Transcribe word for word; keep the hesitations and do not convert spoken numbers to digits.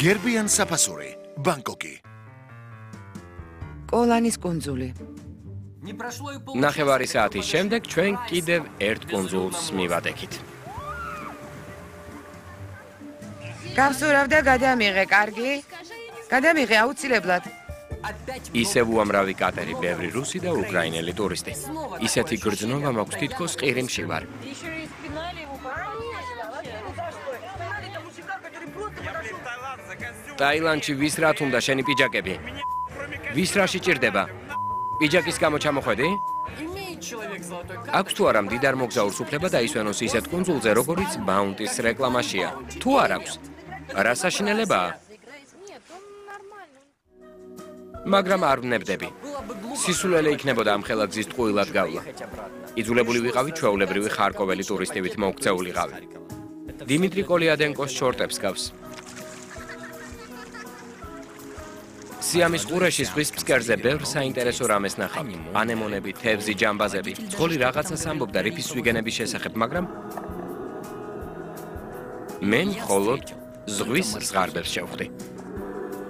გერბიან საფასური, ბანგკოკი. კოლანის კუნძული. ნახევარი საათის შემდეგ ჩვენ კიდევ ერთ კუნძულს მივადექით. გავსურავ და გადამიღე, კარგი? გადამიღე აუცილებლად. ისევ უამრავი კატერი, ბევრი რუსი და უკრაინელი ტურისტი. ისეთი გრძნობა მაქვს თითქოს ყირიმში ვარ. ტაილანდში ვის რა თუნდა შენი პიჯაკები? ვის რა შეჭირდება? პიჯაკის გამო ჩამოხვედი? აქვს თუ არა მდიდარ მოგზაურს უფლება დაისვენოს ისეთ კუნძულზე, როგორიც ბაუნტის რეკლამაშია? თუ არ აქვს? რა საშინელებაა? მაგრამ არ ვნებდები. სისულელე იქნებოდა ამ ხელა გზის ტყუილად გავლა. იძულებული ვიყავი ჩვეულებრივი ხარკოველი ტურისტივით მოუქცეულიყავი. დიმიტრი კოლიადენკოს შორტებს გავს. სიამის ყურეში ზღვის ფსკერზე ბევრ საინტერესო რამეს ნახავი. ანემონები, თევზი, ჯამბაზები. ცხოლი რაღაცას ამბობდა რიფის სვიგენების შესახებ, მაგრამ მე მხოლოდ ზღვის ზღარბებს შევხვდი.